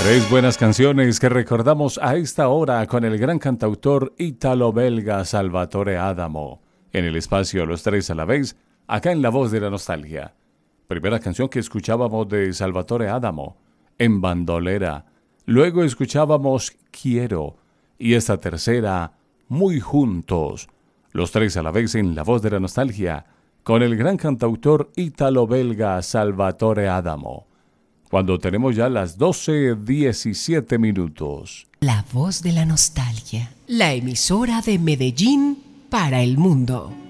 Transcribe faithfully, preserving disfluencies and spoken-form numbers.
Tres buenas canciones que recordamos a esta hora con el gran cantautor ítalo-belga Salvatore Adamo. En el espacio Los Tres a la Vez, acá en La Voz de la Nostalgia. Primera canción que escuchábamos de Salvatore Adamo, En Bandolera. Luego escuchábamos Quiero. Y esta tercera, Muy Juntos. Los Tres a la Vez en La Voz de la Nostalgia, con el gran cantautor ítalo-belga Salvatore Adamo. Cuando tenemos ya las doce diecisiete minutos. La Voz de la Nostalgia, la emisora de Medellín para el mundo.